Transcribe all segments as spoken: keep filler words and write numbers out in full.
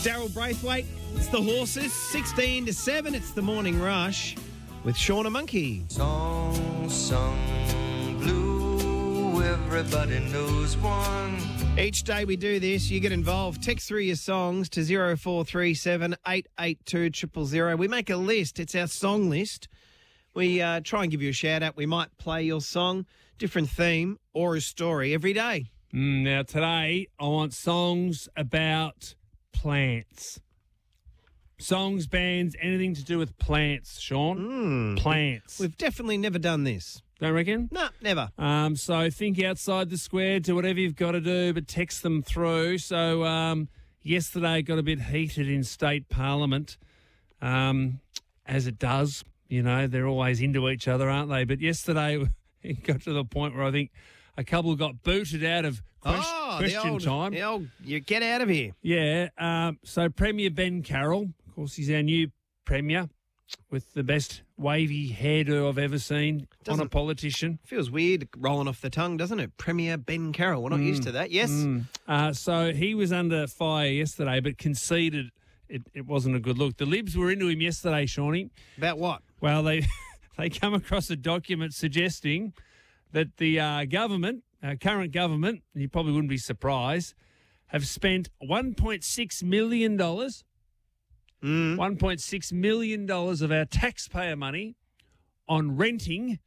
Daryl Braithwaite. It's the Horses. sixteen to seven. It's the Morning Rush with Shauna Monkey. Song sung blue, everybody knows one. Each day we do this, you get involved. Text through your songs to zero four three seven, eight eight two, zero zero zero. We make a list. It's our song list. We uh, try and give you a shout out. We might play your song, different theme or a story every day. Mm, now, today I want songs about plants. Songs, bands, anything to do with plants, Sean. Mm. Plants. We've definitely never done this. Don't reckon? No, never. Um, so think outside the square, do whatever you've got to do, but text them through. So um, yesterday got a bit heated in state parliament, um, as it does. You know, they're always into each other, aren't they? But yesterday it got to the point where I think a couple got booted out of quest- oh, question the old, time. The old, you get out of here. Yeah. Um, so Premier Ben Carroll, of course, he's our new Premier with the best wavy hairdo I've ever seen Doesn't- on a politician. Feels weird rolling off the tongue, doesn't it? Premier Ben Carroll. We're not Mm. used to that. Yes. Mm. Uh, so he was under fire yesterday, but conceded it, it wasn't a good look. The Libs were into him yesterday, Shawnee. About what? Well, they they come across a document suggesting that the uh, government, uh, current government, and you probably wouldn't be surprised, have spent one point six million dollars, Mm. one point six million dollars of our taxpayer money on renting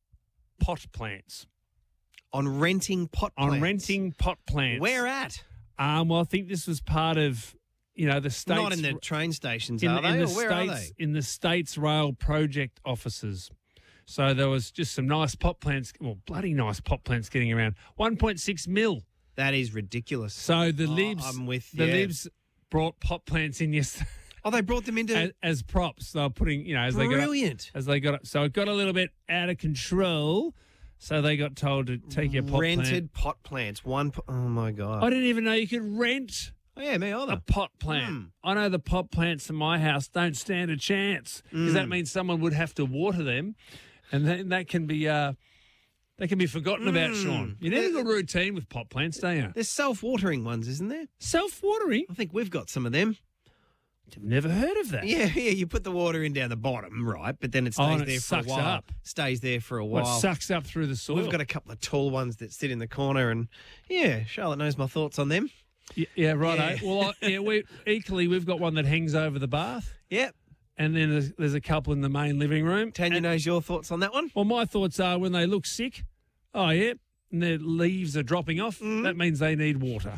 pot plants. On renting pot plants. On renting pot plants. Where at? Um, well, I think this was part of, you know, the states. Not in the train stations, in, are they? in the Or where states, are they? In the states rail project offices. So there was just some nice pot plants, well, bloody nice pot plants getting around. one point six mil. That is ridiculous. So the Oh, Libs, I'm with the you. Libs brought pot plants in yesterday Oh, they brought them into... as, as props. They were putting, you know, as they got up, Brilliant. as they got up. So it got a little bit out of control. So they got told to take your pot Rented plant. pot plants. One... Po- oh, my God. I didn't even know you could rent Oh, yeah, me a either. pot plant. Mm. I know the pot plants in my house don't stand a chance because that Mm. means someone would have to water them, and then that can be uh, that can be forgotten about. Mm. Sean, you never got a routine with pot plants, don't you? There's self-watering ones, isn't there? Self-watering. I think we've got some of them. I've never heard of that. Yeah, yeah, you put the water in down the bottom, right, but then it Oh, stays and it there for a sucks while. up. Stays there for a Well, while. it sucks up through the soil. We've got a couple of tall ones that sit in the corner, and, yeah, Charlotte knows my thoughts on them. yeah, yeah right. Yeah. Well, I, yeah, we equally we've got one that hangs over the bath, Yep. and then there's, there's a couple in the main living room. Tanya And- knows your thoughts on that one. Well, my thoughts are when they look sick, oh, yeah, and their leaves are dropping off, Mm. that means they need water.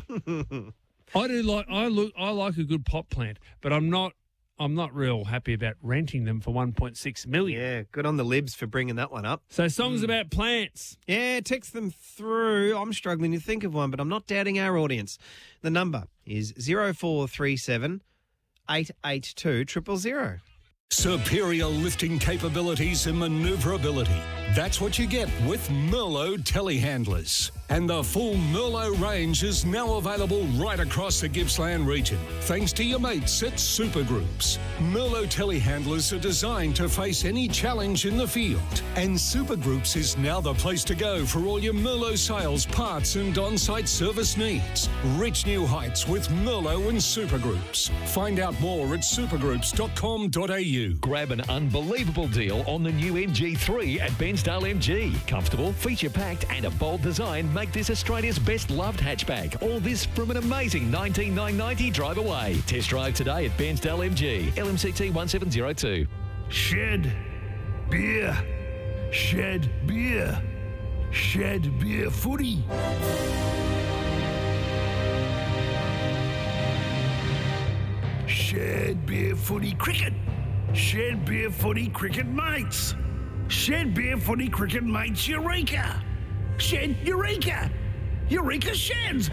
I do like I look I like a good pot plant, but I'm not I'm not real happy about renting them for one point six million. Yeah, good on the Libs for bringing that one up. So songs about plants. Yeah, text them through. I'm struggling to think of one, but I'm not doubting our audience. The number is zero four three seven, eight eight two, zero zero zero. Superior lifting capabilities and manoeuvrability. That's what you get with Merlot telehandlers. And the full Merlot range is now available right across the Gippsland region, thanks to your mates at Supergroups. Merlot telehandlers are designed to face any challenge in the field. And Supergroups is now the place to go for all your Merlot sales, parts and on-site service needs. Reach new heights with Merlot and Supergroups. Find out more at supergroups dot com dot a u. Grab an unbelievable deal on the new M G three at Bensdale M G. Comfortable, feature-packed and a bold design make this Australia's best loved hatchback. All this from an amazing nineteen thousand nine hundred ninety drive away. Test drive today at Bensdale M G. L M C T one seven zero two. Shed beer. Shed beer. Shed beer footy. Shed beer footy cricket. Shed beer footy cricket mates. Shed beer footy cricket mates Eureka. Shed Eureka. Eureka Sheds.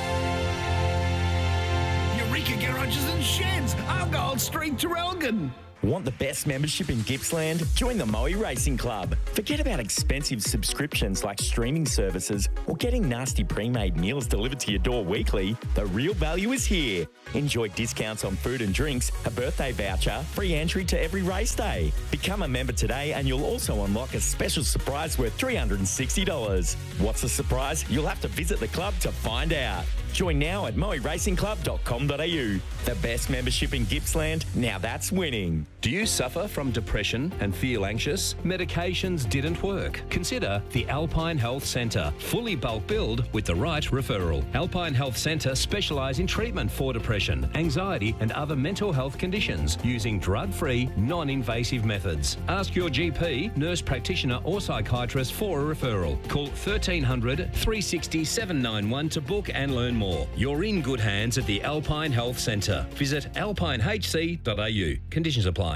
Eureka Garages and Sheds. Argyle Street, Traralgon. Want the best membership in Gippsland? Join the Moe Racing Club. Forget about expensive subscriptions like streaming services or getting nasty pre-made meals delivered to your door weekly. The real value is here. Enjoy discounts on food and drinks, a birthday voucher, free entry to every race day. Become a member today and you'll also unlock a special surprise worth three hundred sixty dollars. What's the surprise? You'll have to visit the club to find out. Join now at moe racing club dot com dot a u. The best membership in Gippsland, now that's winning. Do you suffer from depression and feel anxious? Medications didn't work? Consider the Alpine Health Centre. Fully bulk billed with the right referral. Alpine Health Centre specialise in treatment for depression, anxiety and other mental health conditions using drug-free, non-invasive methods. Ask your G P, nurse practitioner or psychiatrist for a referral. Call thirteen hundred, three sixty, seven ninety-one to book and learn more. You're in good hands at the Alpine Health Centre. Visit alpine h c dot a u. Conditions apply.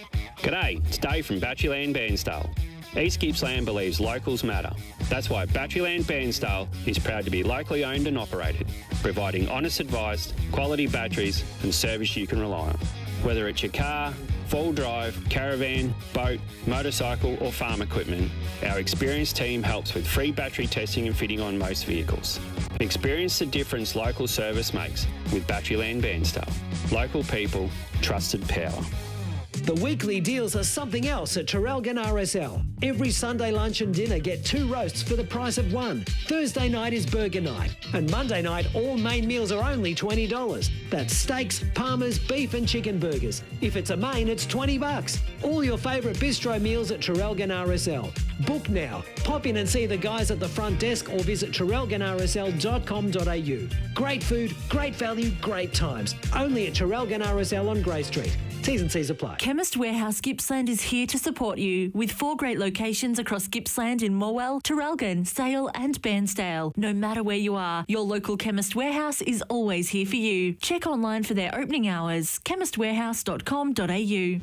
G'day, it's Dave from Batteryland Bairnsdale. East Gippsland believes locals matter. That's why Batteryland Bairnsdale is proud to be locally owned and operated, providing honest advice, quality batteries and service you can rely on. Whether it's your car, full drive, caravan, boat, motorcycle or farm equipment, our experienced team helps with free battery testing and fitting on most vehicles. Experience the difference local service makes with Batteryland Bairnsdale. Local people, trusted power. The weekly deals are something else at Traralgon R S L. Every Sunday lunch and dinner get two roasts for the price of one. Thursday night is burger night. And Monday night, all main meals are only twenty dollars. That's steaks, parmas, beef and chicken burgers. If it's a main, it's twenty bucks. All your favourite bistro meals at Traralgon R S L. Book now. Pop in and see the guys at the front desk or visit traralgon r s l dot com dot a u. Great food, great value, great times. Only at Traralgon R S L on Grey Street. T's and C's apply. Chemist Warehouse Gippsland is here to support you with four great locations across Gippsland in Morwell, Traralgon, Sale and Bairnsdale. No matter where you are, your local Chemist Warehouse is always here for you. Check online for their opening hours. chemist warehouse dot com dot a u.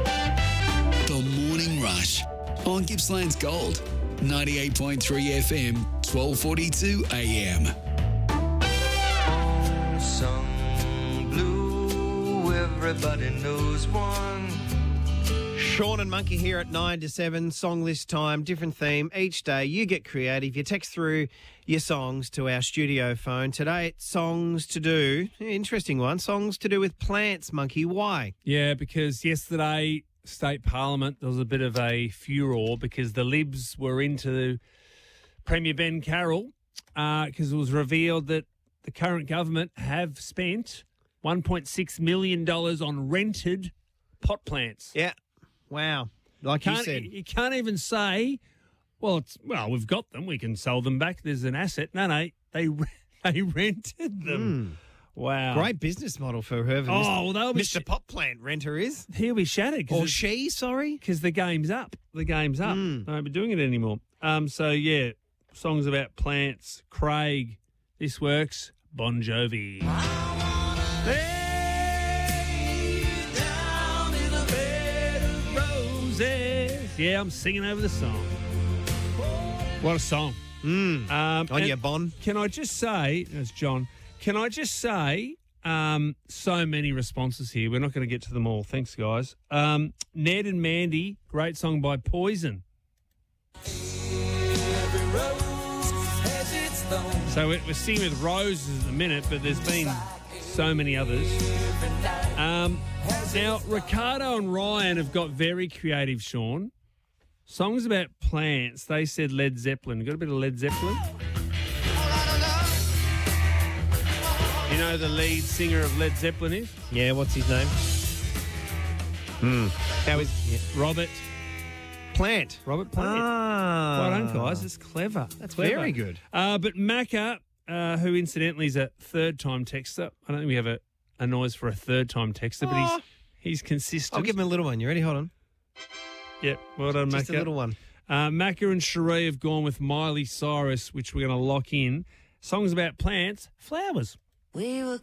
The Morning Rush on Gippsland's Gold. ninety-eight point three F M, twelve forty-two A M. Song blue, everybody knows one. Sean and Monkey here at nine to seven, song list time, different theme each day. You get creative. You text through your songs to our studio phone. Today it's songs to do, interesting one, songs to do with plants, Monkey. Why? Yeah, because yesterday, State Parliament, there was a bit of a furore because the Libs were into Premier Ben Carroll because uh, it was revealed that the current government have spent one point six million dollars on rented pot plants. Yeah. Wow. Like can't, you said. You can't even say, well, it's well, we've got them. We can sell them back. There's an asset. No, no, they they rented them. Mm. Wow. Great business model for whoever oh, well, they'll be Mister sh- Pot Plant renter is. He'll be shattered. Or she, sorry. Because the game's up. The game's up. Mm. They won't be doing it anymore. Um. So, yeah, songs about plants. Craig, this works. Bon Jovi. Yeah, I'm singing over the song. What a song. Mm. Um, On your Bon. Can I just say, it's John, can I just say, um, so many responses here. We're not going to get to them all. Thanks, guys. Um, Ned and Mandy, great song by Poison. So we're, we're singing with Roses in a minute, but there's been so many others. Um, now, Ricardo and Ryan have got very creative, Sean. Songs about plants. They said Led Zeppelin. Got a bit of Led Zeppelin? You know the lead singer of Led Zeppelin is? Yeah, what's his name? Hmm. How is yeah. Robert Plant? Robert Plant. Ah. Well done, guys. It's clever. That's clever. very good. Uh, but Macca, uh, who incidentally is a third-time texter. I don't think we have a, a noise for a third-time texter, but Oh. he's he's consistent. I'll give him a little one. You ready? Hold on. Yep, well done, Just Macca. a little one. Uh, Macca and Cherie have gone with Miley Cyrus, which we're going to lock in. Songs about plants, flowers. We were